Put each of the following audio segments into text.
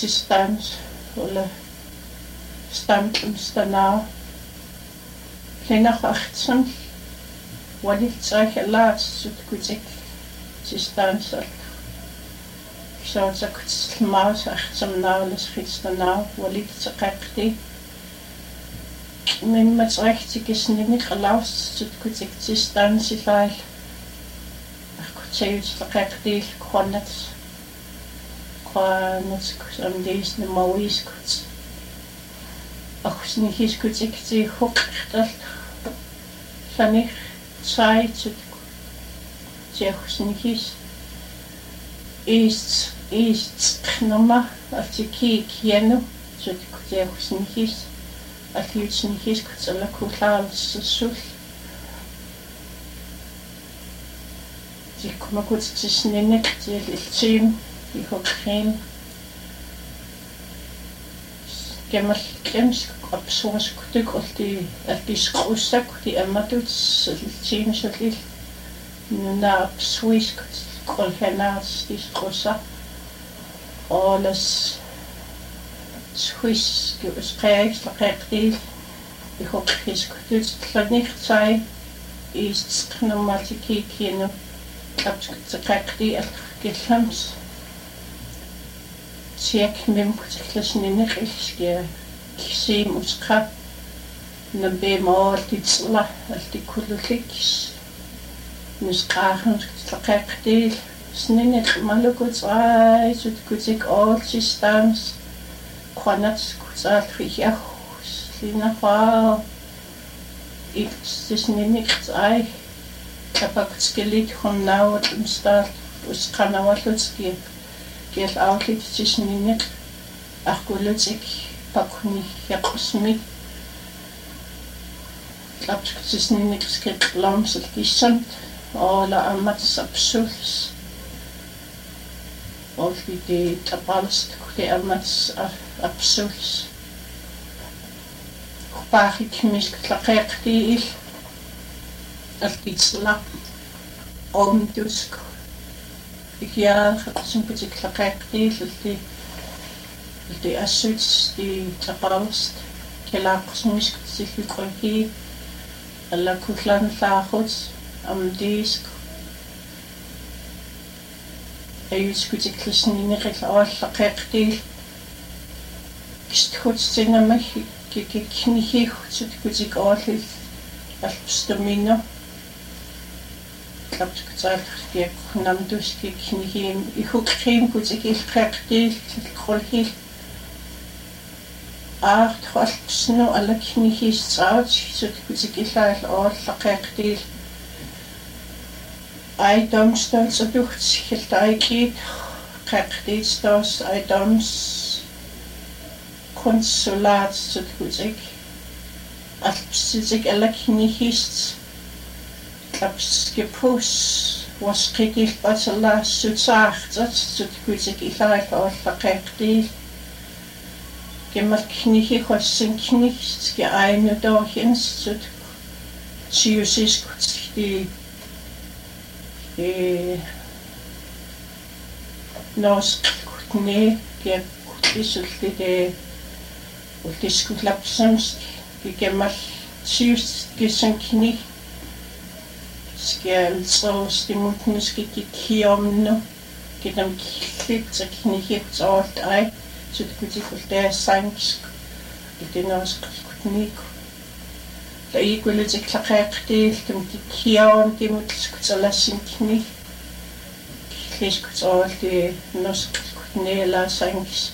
Sistans eller stamtlemstanaa linaqartsan walitsaakalaartissut kutik Sistansal soortakut maasartamnaalasritstanaa walitseqaqqi mimmatriqtikisniniqalaartissut kutik Sistansilaal arkutsayutleqaqqi qonnat qanatkusam mawiskut ахснихискутикти хоққтал саних сайт теахснихис ист нома артики киану теахснихис ахиутснихис кутсалакулаалссул тикмакутсиснинек тиилтим ихоқхин Gemmal klems absorskuttuk olti altisqussak ti ammatut tiimsulil nuna swisk kolhenaas tisqussa olas swiss usqaix laqaqtil ihokhiskutut tlanirtsai istqnumatiki kinu kapskutaqaqti alqillams Siak mimkutiklasnineqilskia kisim usqa nabemaortitsla altikullulikis nusqaarnusqaqtil snineqmalukutsai sutkutik olsistams qanatskutsalriahus linaqaa istisnineqtsai kapaktskelit honnaut umstal usqanawallutski Kiel outlet tisninek argulutik pakuni yaqsmi lapstisninek skip lamsel kisant ola amats absuls olfiti tapalst kuti amats absuls qpaqik misk tlaqeqtil altitsla omtusk Ja, sympatik laqaqqil ilti assuts ti taqarust kelaqsmiskutsilluqaki allakullanlaarut amdiisk ayuskutiklasnineqil aallaqaqqil kisthutstinamag kikiknihihut kutik aallil alpstumino Kapskutsalkiak namduskik nihim ihukrim kutikil qaqtil qolhil артхолсну алакнихисцаат сут кутикиллаал ооллаққиақтил айдомстаатсадухт хилтаикит қақтистос айдомс консулат сут кутик алпситик алакнихист Kapskipus was krigil batala sutsaartat sutkutik ilaal ollaqeqtil gemmal knihi khossin knihski ainu dorhins sut siusiskutsti noskutne ge kutisullide ultiskutlapsams gemmal siuskisan knih Skjældsås, det måske gik omnu, det dem killit, så kan jeg helt alt ej, så det kunne ikke være sangsk, det norsk teknik. Der ikke ville det klare det, dem gik om, det måtte skulle lade sin knik. Det skulle alt det norsk teknik eller sangsk.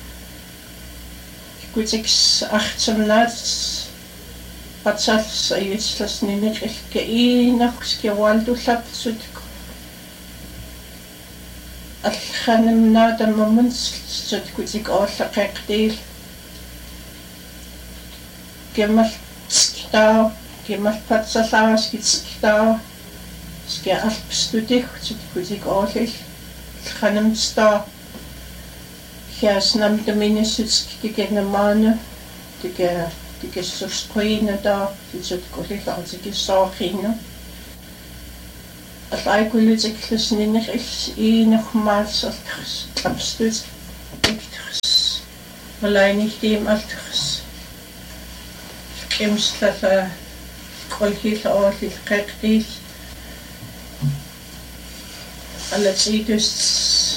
Det kunne ikke som nat. Patsals ayutslasnineqilka inaqskiwaldulapsutku alxanimnaadammamunsutkutik oollaqeqtil gemmalttaa gemmalpatsalaaskittaa skia alpstutihutikutik oollil alxanimstaa hiasnamdaminisutskikenamaanu tika Tigessusqina da tisutkullillartigissoorqina allaikullutiklasnineqil iinermaalsertars tapstut Malainistim alters. Kemslala kolhil oorlil qeqtil. Alatsiidus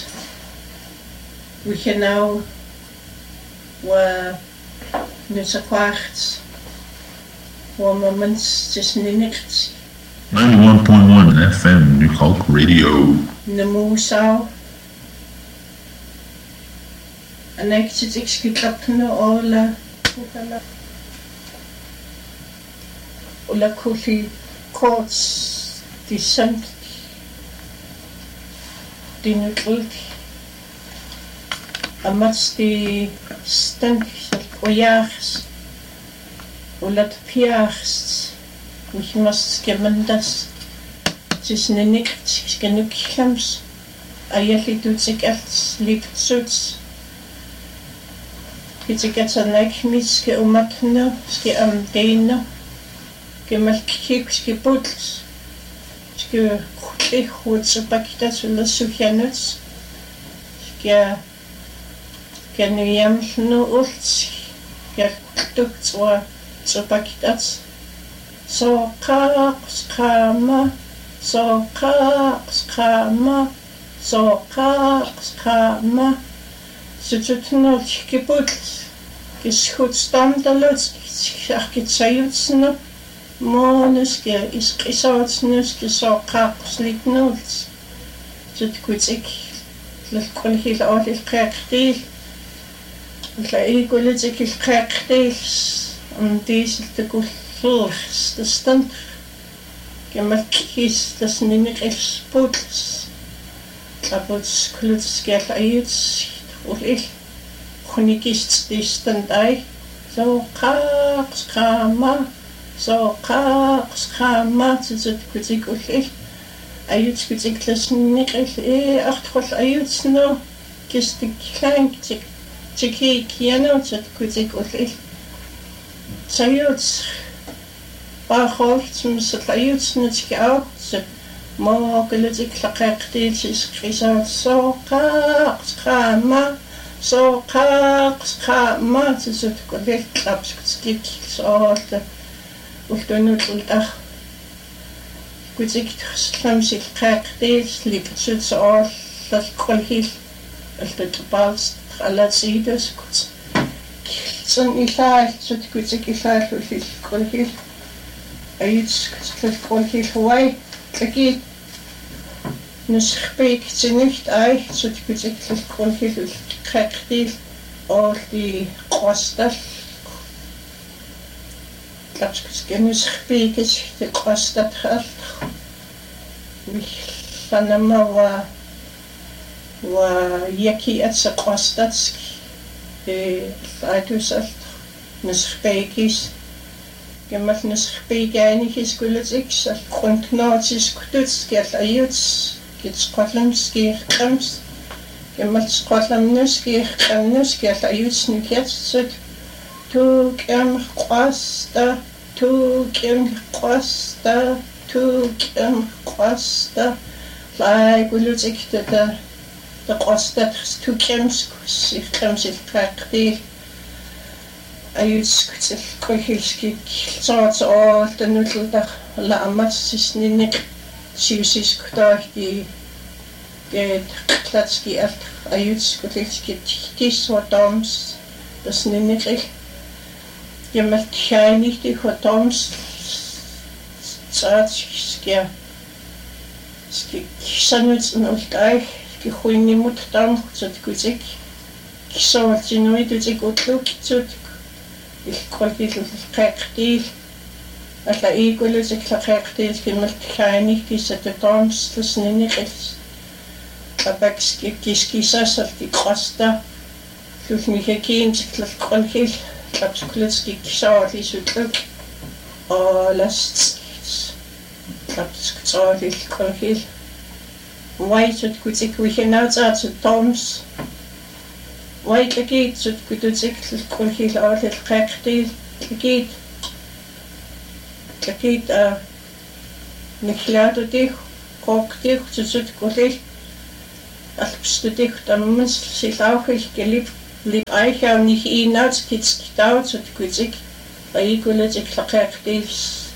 wihenau wa nusaqaarts wa moments tisniniqt 91.1 FM New Hulk Radio. namusau anektit ikskitlapnu ola kulli courts disant dinutlut amats di stank ojaars ola piars which must gemendas tisnenik skenuklams ayalitutsik alts liptsuts Kitsikatsanak miske umatno ske amdeno gemalkik ske puls ske khutsu pakitas ulla sufjanuts ske kenuyamnu ults yaktuktswa tsupakitats so kama Sututnol kiputs kishutstamdaluts kiskitsayutsno monus ke iskisautsnus kisoqaqslitnuls sutkutsik lkolhil awlil qaqtil la ikulitik qaqtil diesel tekullurs dastan kemalkis dasniniqils puts tabuts kluts ayuts Ulil Hunikist distandai so kama zut kutik ulil ayut kutik lasniqil achtrol ayutsno kistik klein tiki kiano zut kutik ulil sayuts baholt misat ayutsno tiki au zut mo gelutik laqaqtil iskrisat so kama tsut kolel klapskik soort ultunutultag kutik slamsil qaqtil liptsut soort kolhil altutbals alatsides kut son ilal tsut kutik ilal ulil kolhil ayits kutik kolhil huai Taki nuskhpeik nicht ei so die kutikl kolhil qaqtil or die qostal lapskis nuskhpeik is die qostat khal sanama wa yaki atsa qostatski aitusalt nuskhpeikis Gemmal nuskhpeik iskuletsiks grundknotis kututs gel ayuts gits qollamski qams gemmal qollamnuski qamnus gel ayuts niketsut tu qam qasta lai gulutsik da qasta tu qams qams qaqti ayuts kolhilski soort tanutultaq la amatsisninik siusis kutaahti get klatski alt ayuts kolhilski tiswatoms tasninik jemalt khainig di hotoms tsatski sanuts nultai ki khuinimut tam tsutkuzik kisoortinuitutik utluk kolhil qaqtil alla ikulusik qaqtil kimalt khainig kisatoms tasniniqis qabakski kiskisasarti qasta lusmihakin kolhil qabskulski kisaarli sutluk last qabskulski kolhil waitut kutik wihinautsat toms White lagit sut kututsik kolhil awlil qaqtil lagit niklaatutih qoqtih sut kolhil alpstutih tammans silauhil kelip Lip aicha nicht inats kits kitauts und kuzik. Raigulet ik laqaqtis.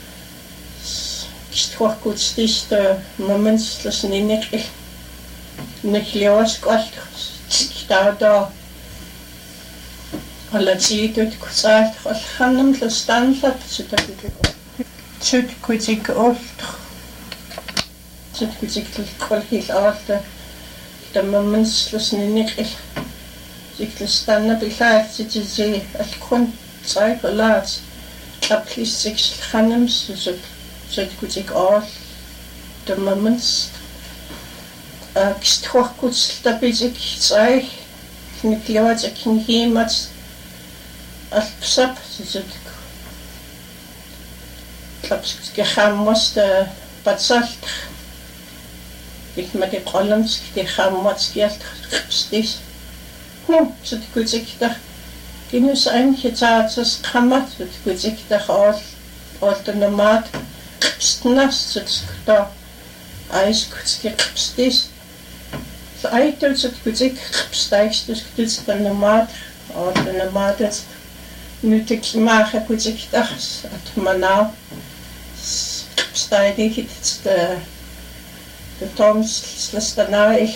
Kisthuarkuts tista moments las ninik. Niklios kwalt kitauda. Alla tiidut kutsalt khanam lastanlat sutakutik. Kutik olt. Kutik kolhil alta. The moments las ninik. Stanna bilaat zit alkun tsayk laat kaplis six khanams so kutik all the moments kisthuarkuts tapisik tsay nikliwat akin himat alpsap so kaps gehammos de patsalt ik met de columns die hammos geld stis so kutik da Genus eigentlich das Kammer, so kutik da all the nomad stnas so da Eis kutik so aitel so kutik steigst das kutik da nomad all the nomades nötig machen kutik da at mana steig ich the toms lastana ich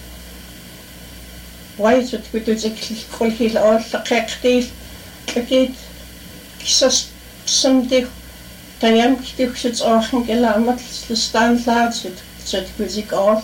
Why so kutik kolhil all laqaqtil akid kisas somdig tayam kitux aachen gelamat standlaat so kutik all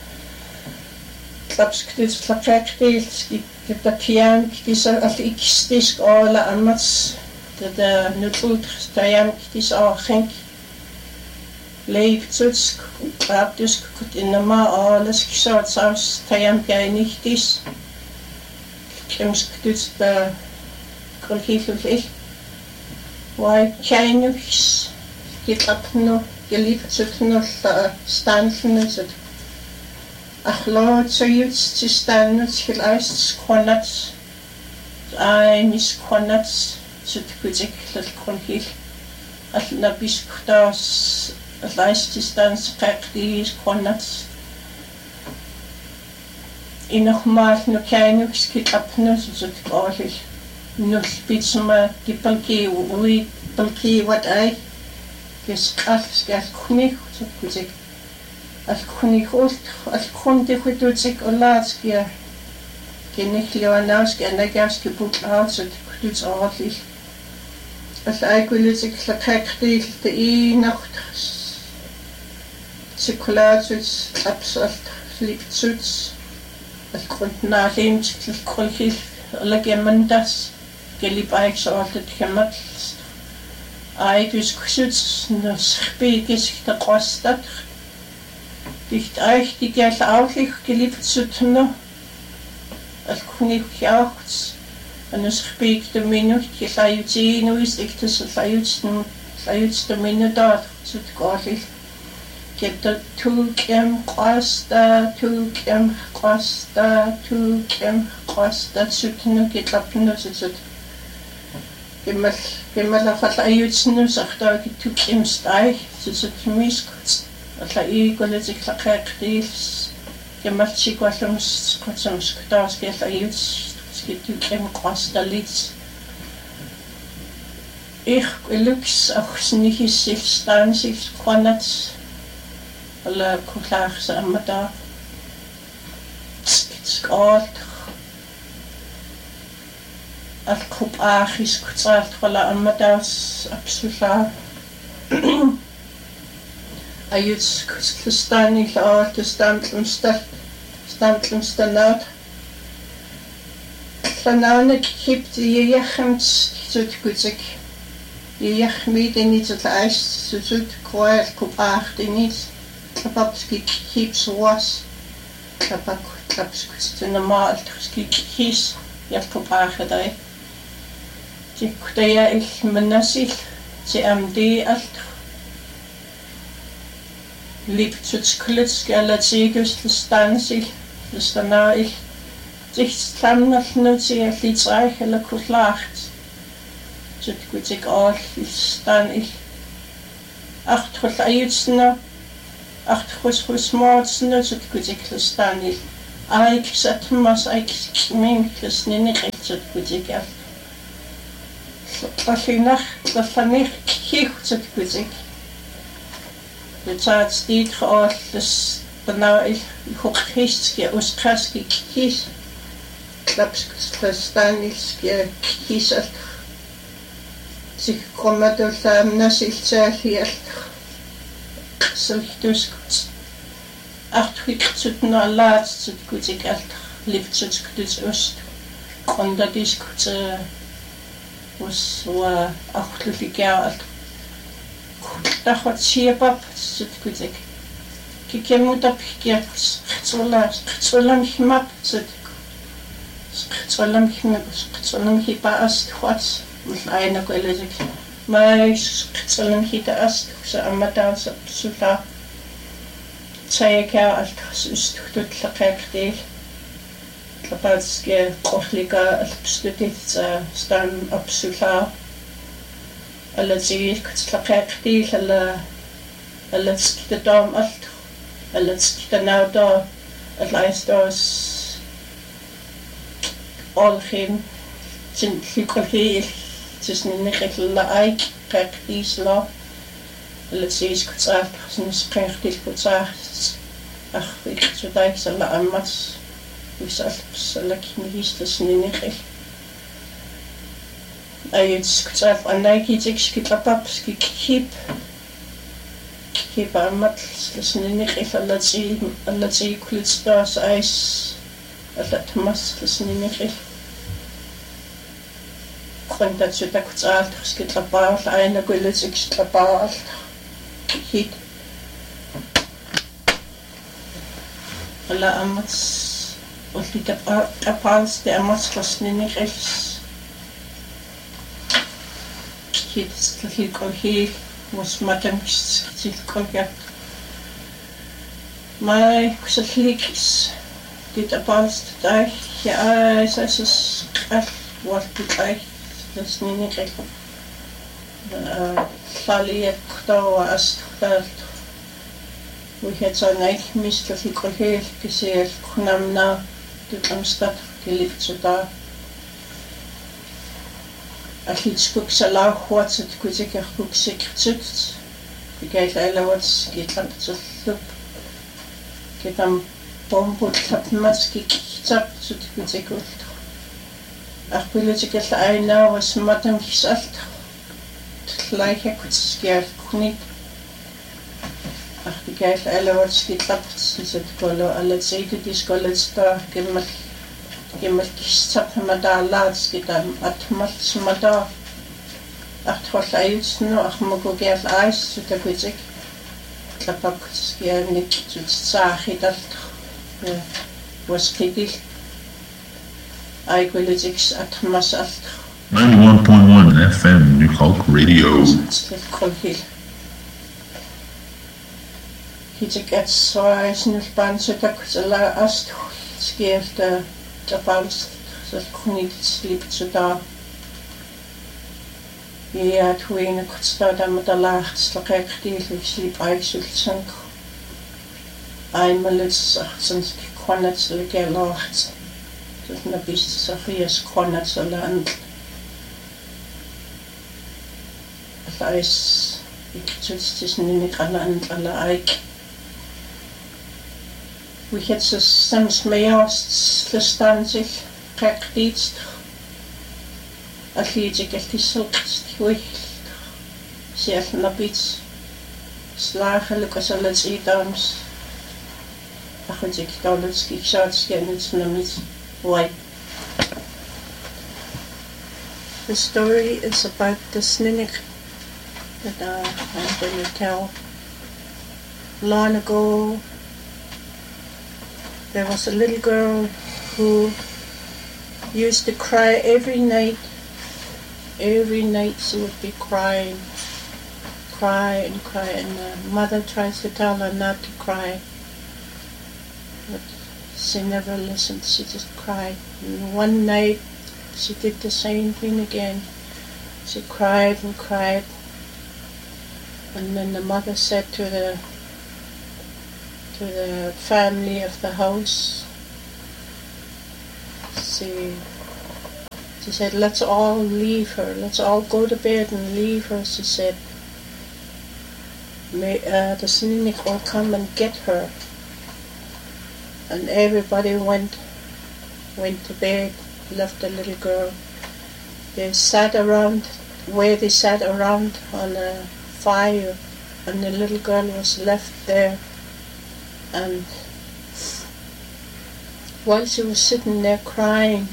klaps kutik laqaqtil skip tayam kisa al ikistis all amats de nutult tayam kitis aachen leeft zots kraptus kut in nama alles kisat aus tayam gainichtis Kemskut da kolhifel why changes get up no geliebt no stanfen so ach lord so jetzt zu stand vielleicht konats ein is konats so kuzik das kolhif als na biskutas vielleicht ist dann praktisch konats Inogmaal no kleine skit apno so tgaalig no spits ma die palki wat ai kes as kunig so kuzik as kunig ost as konde kuzik olatski kenig leonaski anagaski put so kuts aardig as ai kulik laqaqti te nacht Zirkulatus absolut flipsuts الكنت نعلم كل شيء لقي من داس قال لي بايك سؤالت كمل ايدوس كسوتس نسخبي كيس تقوستات ديت ايش دي قال اوفيك geliebt سوتنا الكوني كياوكس نسخبي كتمينو كيلايوتي نويس اكتس لايوتس تمينو دار سوتقالي Get tukem qasta sutnu getlapnu sut gemal afal ayutsnu saxta tukem stai sut miskut ala igolet iklaqaqtis gemal chikwalums kotsums ktas gel ayuts tukem qasta lits ich lux auch nicht ist stan sich konats Alla kuklaar sa amata skalt al kup achis kutsalt wala amatas absoluta ayuts kustani la stantlumstanat Flanane gibt jechem zut kuzik jech mit in it eis zut kroel kup ach denis Kapapski keeps was kapapski normal his yakopage dai Tikutaya ich menasil CMD alt liebt zu klitz galatsigus stansi stana ich sich stamnat nutzi litzreich la kuslacht Tikutik all stan ich acht ayutsna Ach, was maatsen, so kuzik stani. Aikis atmas aikis mimklis niniqitsut kutikal. Tlallanir kihutsut kutik. Betaat stiet geoorlis benauw hoogistski uskaski kies. Klapsklastanilski kiesalt. Zich kommadul nasiltsaalial. Selhtuskut. Artwiksut no laatsut kutikal. Liftsut kutis ust. Kondadiskut was wa achluligaalt. Kultahot siepap sut kutik. Kikemutap kitsulam himap sut. Kitsulam hipaast huats. Aina kuelesik. Mais kitsulam hitaast sa amataas suta. Tsayaka alt sustutut laqaqtil. Tlapaatske qorliga alpstutit stan absuta. Alati kitslaqaqtil alla skitadam alt. Alla skitanauda alaistos olgin sin likolhil tisninniqilla aik qaqtisla alla siiskutsaat sinusqeertil kutsaar iksudaik salla ammas usalpsallaknigis ninniqil ayitskutsaat annaikitikskitlapap skikip ammat sinniqil allati kulitstaas ais allatmas sinniqil qantatsutakutsaalt skitlapaaral aina kulitikslapaaral hit alla ammats ullitapaals te ammats sinniqil hit stlhikolhil was matamkistilkolga mai kusallix dit apalst dai ja es qal waltitai tasninniqil llaliaqtawa astqalt wihetsanai mistlhikolhil kisel kunamna tutamstat kilitsuta Allitskuksalauhuatsut kusikerkuksikrtut Kikailawats kitlaptsullup Kitam pomputlapmas kikitsaptut kusikult Arpilitikalla ainawas matam kisalt Tlaihakutskialkunit Kikailawats kitlaptsullut kolo alatsiikutiskolletsta Gemmal kissapmadaalaats kitam atmalsmada arthollayutsnu armukugial ais sutakutik tlapakutskianik tutsaahitalt waskigil aikuilitiks atmasalt 91.1 FM New Hulk Radio. Kolhil hitik atsoaisnulpan sutakusala astu skielta Tapals salkunitsliptsuta ja tuina kutstada matalaartslaqeqtiilluslip aiksultsank aimalits artsanski qanatsligealaart tutna bissafias qanatsalaan alais iktsitsnisniniqalaantlala aik We had soms meast verstandig qaqtiit alliitikaltisselqst hui sialnapit slaagalukasalatsiitaams aqutik tawlutski saatskianutnamit wai. The story is about the sniniq that I'm going to tell. Long ago there was a little girl who used to cry every night. Every night she would be crying, and the mother tries to tell her not to cry. But she never listened, she just cried. And one night she did the same thing again. She cried. And then the mother said to the family of the house, she said, let's all leave her. Let's all go to bed and leave her, she said. The Snuneymuxw will come and get her. And everybody went to bed, left the little girl. They sat around on a fire, and the little girl was left there. And while she was sitting there crying,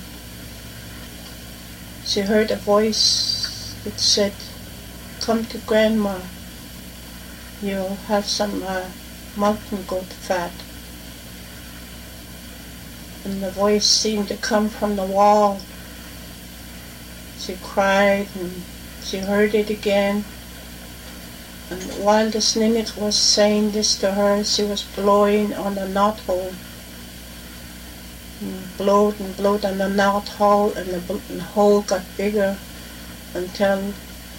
she heard a voice that said, come to Grandma, you'll have some mountain goat fat. And the voice seemed to come from the wall. She cried and she heard it again. And while the Snuneymuxw was saying this to her, she was blowing on the knothole. And blowed on the knothole, and the hole got bigger until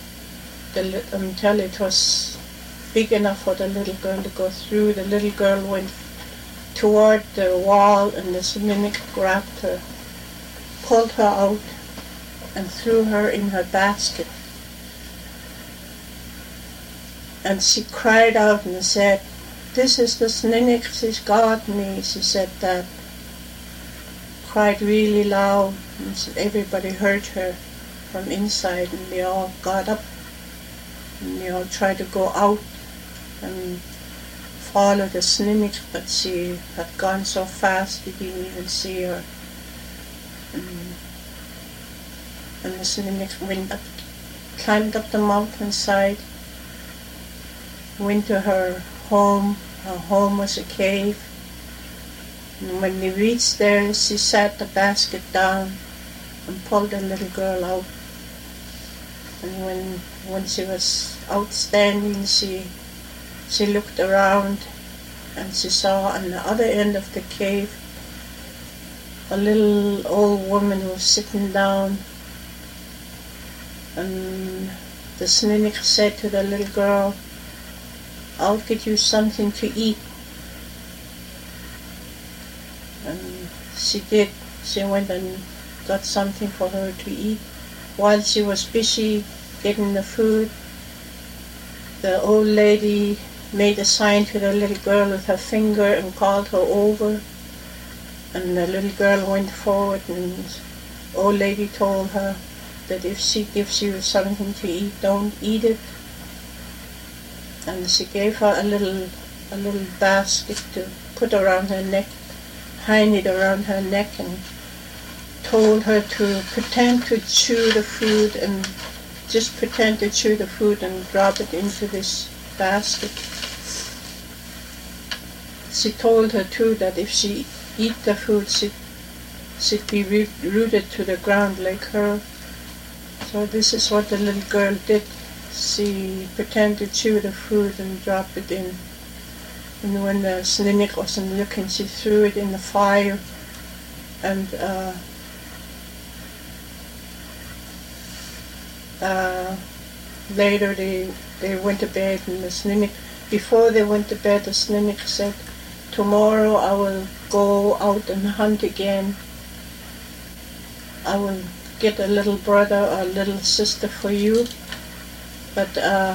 it was big enough for the little girl to go through. The little girl went toward the wall, and the Snuneymuxw grabbed her, pulled her out, and threw her in her basket. And she cried out and said, this is the Snuneymuxw, she's got me. She said that. Cried really loud, and everybody heard her from inside, and they all got up, and they all tried to go out and follow the Snuneymuxw, but she had gone so fast they didn't even see her. And the Snuneymuxw climbed up the mountainside, went to her home. Her home was a cave. And when they reached there, she sat the basket down and pulled the little girl out. And when she was outstanding, she looked around, and she saw on the other end of the cave a little old woman who was sitting down. And the Snuneymuxw said to the little girl, I'll get you something to eat. And she did. She went and got something for her to eat. While she was busy getting the food, the old lady made a sign to the little girl with her finger and called her over. And the little girl went forward, and the old lady told her that if she gives you something to eat, don't eat it. And she gave her a little basket to put around her neck, hang it around her neck, and told her to pretend to chew the food, and just pretend to chew the food and drop it into this basket. She told her too that if she eat the food, she'd be rooted to the ground like her. So this is what the little girl did. She pretended to chew the food and dropped it in. And when the Snuneymuxw wasn't looking, she threw it in the fire. And later they went to bed, and the Snuneymuxw, before they went to bed, the Snuneymuxw said, tomorrow I will go out and hunt again. I will get a little brother or a little sister for you. But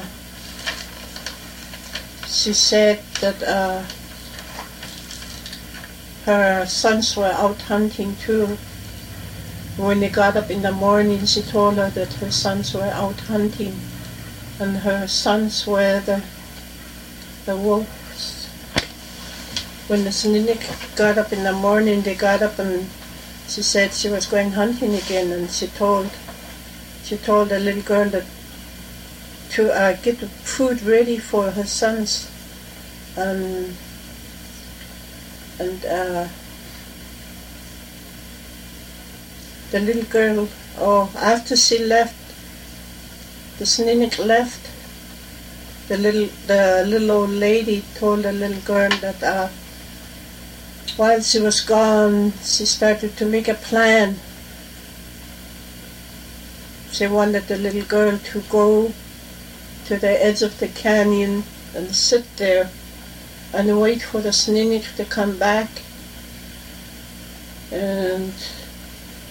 she said that her sons were out hunting too. When they got up in the morning, she told her that her sons were out hunting, and her sons were the wolves. When the Snuneymuxw got up in the morning, they got up, and she said she was going hunting again, and she told the little girl that to get the food ready for her sons, and the little girl, after she left, the Snuneymuxw left, the little old lady told the little girl that while she was gone, she started to make a plan. She wanted the little girl to go to the edge of the canyon and sit there and wait for the Snuneymuxw to come back. And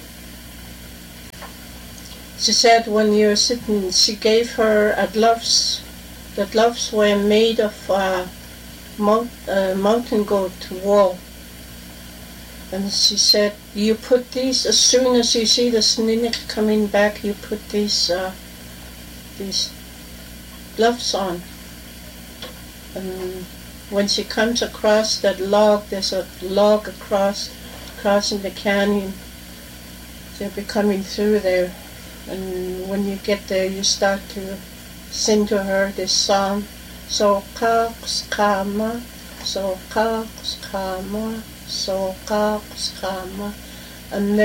She said when you're sitting, she gave her gloves. The gloves were made of mountain goat wool. And she said, you put these, as soon as you see the Snuneyj coming back, you put these gloves on. And when she comes across that log, there's a log crossing the canyon. They'll be coming through there. And when you get there, you start to sing to her this song. So kama, so kama, so kama. And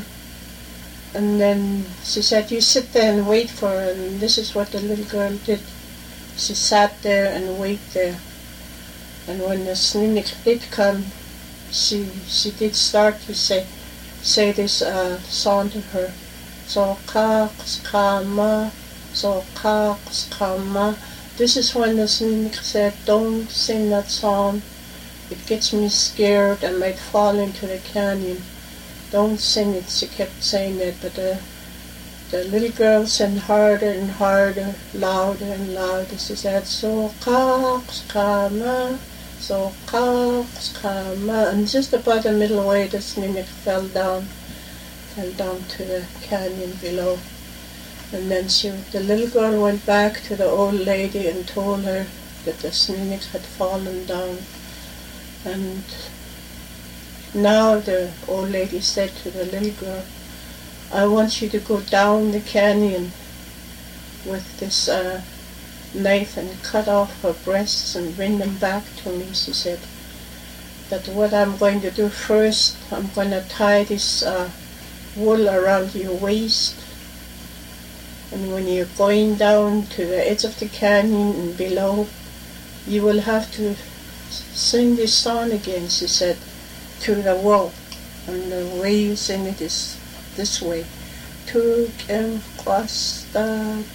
then she said, you sit there and wait for her. And this is what the little girl did. She sat there and waited there. And when the Snuneyj did come, she did start to say this song to her. So kama, so kama. This is when the Snuneyj said, don't sing that song. It gets me scared. I might fall into the canyon. Don't sing it. She kept saying that, but the little girl sang harder and harder, louder and louder. She said, so kama, so kama. And just about the middle way, the Snuneyj fell down to the canyon below. And then the little girl went back to the old lady and told her that the Snuneyj had fallen down. And now the old lady said to the little girl, I want you to go down the canyon with this knife and cut off her breasts and bring them back to me, she said. But what I'm going to do first, I'm going to tie this wool around your waist, and when you're going down to the edge of the canyon and below, you will have to sing this song again, she said, to the wool. And the way you sing it is this way. Tukem kwasta,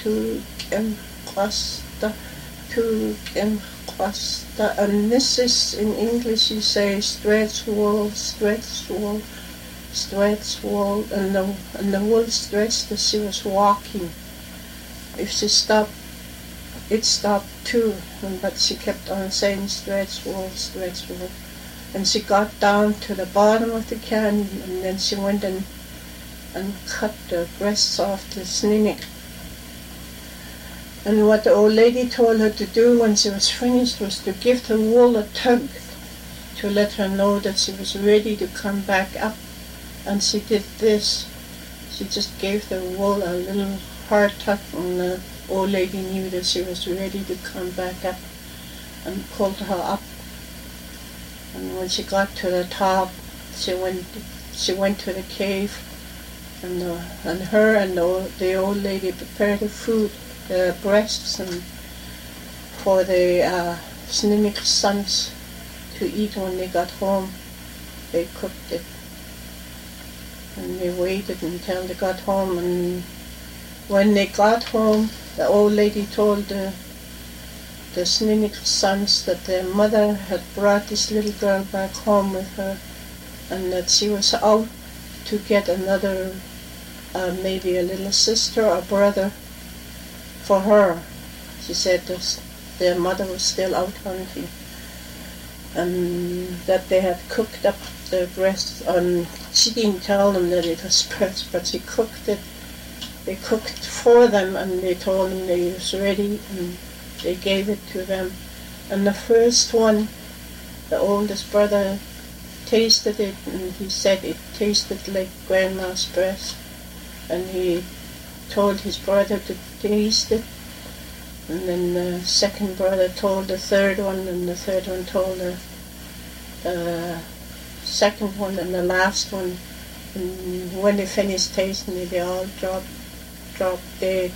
tukem kwasta. And this is, in English you say, stretch wool, stretch wool, stretch wool, and the wool stretched as she was walking. If she stopped, it stopped too, but she kept on saying stretch wool, stretch wool. And she got down to the bottom of the canyon, and then she went and cut the breasts off the Snuneyj. And what the old lady told her to do when she was finished was to give the wool a tug to let her know that she was ready to come back up. And she did this. She just gave the wool a little hard tug, and the old lady knew that she was ready to come back up, and pulled her up. And when she got to the top, she went to the cave, and her and the old lady prepared the food, the breasts, and for the Snuneyj sons to eat when they got home. They cooked it, and they waited until they got home. And when they got home, the old lady told the Snuneyj sons that their mother had brought this little girl back home with her, and that she was out to get another, maybe a little sister or brother for her. She said their mother was still out hunting, and that they had cooked up the breast. She didn't tell them that it was breast, but she cooked it. They cooked for them, and they told them they was ready, and they gave it to them. And the first one, the oldest brother, tasted it, and he said it tasted like Grandma's breast. And he told his brother to taste it. And then the second brother told the third one, and the third one told the second one, and the last one. And when they finished tasting it, they all dropped dead.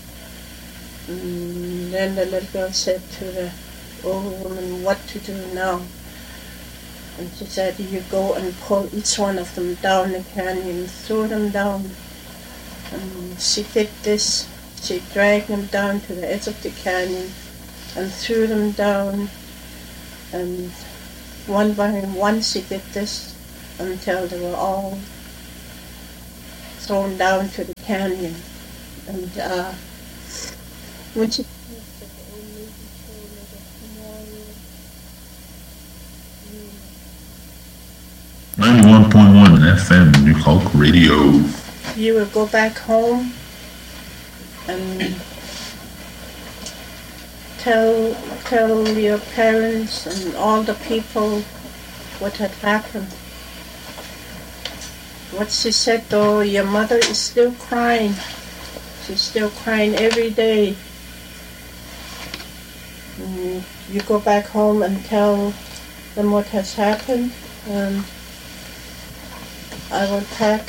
And then the little girl said to the old woman, what to do now? And she said, you go and pull each one of them down the canyon, throw them down. And she did this. She dragged them down to the edge of the canyon and threw them down. And one by one she did this until they were all thrown down to the canyon. And when she passed, the old lady told her that tomorrow you 91.1 FM New Hulk Radio. you will go back home and tell your parents and all the people what had happened. What she said though, your mother is still crying. She's still crying every day. And you go back home and tell them what has happened, and I will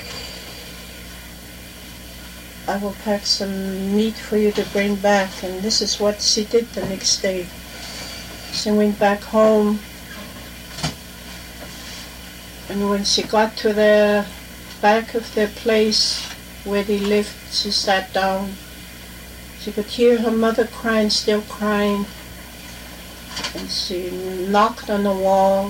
pack some meat for you to bring back. And this is what she did the next day. She went back home, and when she got to the back of their place where they lived, she sat down. She could hear her mother crying, still crying. And she knocked on the wall,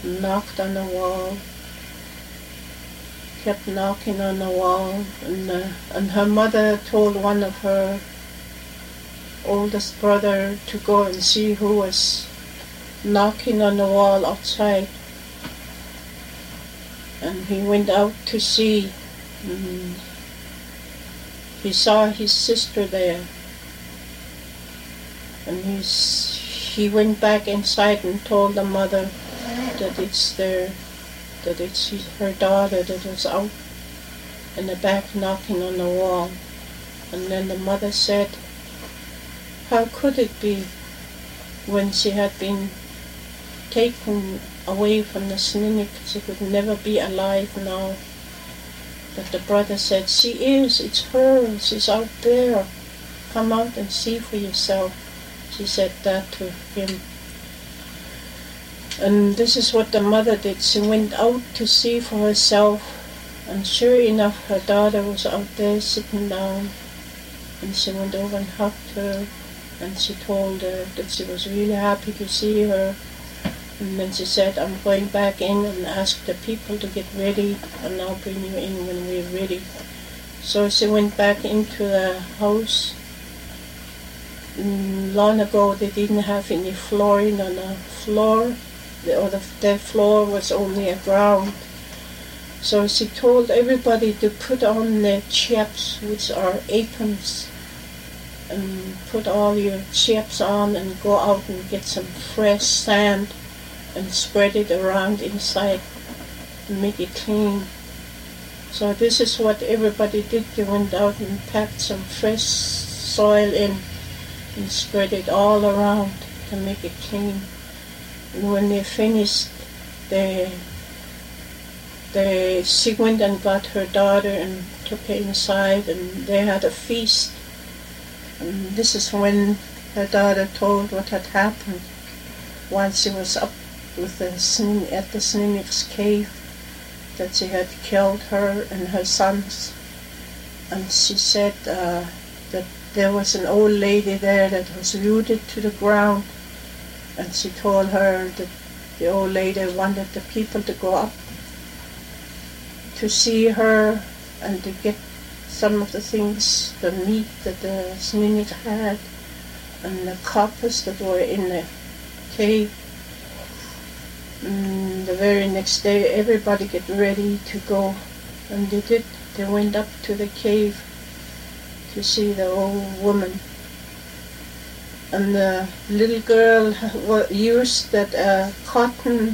kept knocking on the wall. And her mother told one of her oldest brother to go and see who was knocking on the wall outside. And he went out to see. He saw his sister there. And he went back inside and told the mother that it's her daughter that was out in the back knocking on the wall. And then the mother said, how could it be when she had been taken away from the Snuneymuxw, she could never be alive now? But the brother said, it's her, she's out there. Come out and see for yourself. She said that to him. And this is what the mother did. She went out to see for herself, and sure enough, her daughter was out there sitting down. And she went over and hugged her, and she told her that she was really happy to see her. And then she said, I'm going back in and ask the people to get ready, and I'll bring you in when we're ready. So she went back into the house. Long ago they didn't have any flooring on the floor. The floor was only a ground. So she told everybody to put on their chaps, which are aprons, and put all your chaps on and go out and get some fresh sand and spread it around inside and make it clean. So this is what everybody did. They went out and packed some fresh soil in and spread it all around to make it clean. And when they finished, she went and got her daughter and took her inside, and they had a feast. And this is when her daughter told what had happened while she was up with at the Snuneymuxw cave, that she had killed her and her sons. And she said that there was an old lady there that was rooted to the ground, and she told her that the old lady wanted the people to go up to see her and to get some of the things, the meat that the Snuneymuxw had and the coppers that were in the cave. The very next day everybody get ready to go, and they did. They went up to the cave to see the old woman. And the little girl used that cotton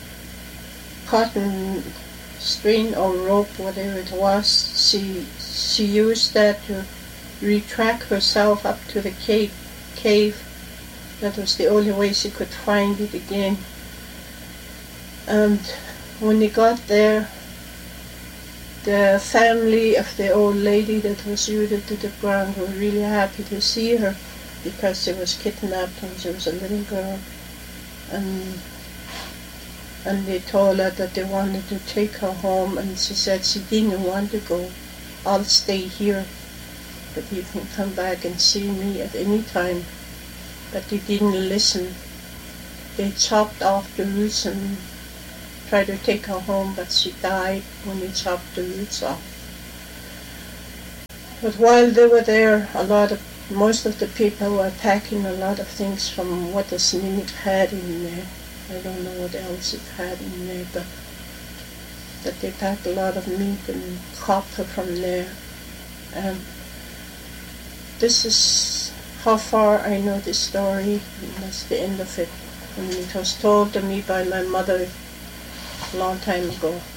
string or rope, whatever it was. She used that to retract herself up to the cave. That was the only way she could find it again. And when they got there, the family of the old lady that was rooted to the ground were really happy to see her, because she was kidnapped when she was a little girl. And they told her that they wanted to take her home, and she said she didn't want to go. I'll stay here, but you can come back and see me at any time. But they didn't listen. They chopped off the roots and tried to take her home, but she died when they chopped the roots off. But while they were there, most of the people were packing a lot of things from what the Siminik had in there. I don't know what else it had in there, but that they packed a lot of meat and copper from there. This is how far I know this story, and that's the end of it. I mean, it was told to me by my mother a long time ago.